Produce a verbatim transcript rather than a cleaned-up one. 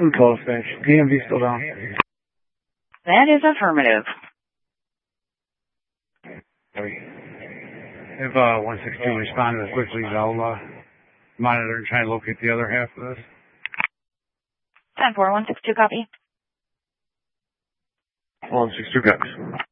Close, thanks. D M V still down. That is affirmative. If uh, one six two responded quickly, I'll uh, monitor and try and locate the other half of this. ten four, one six two, copy. one six two, copy.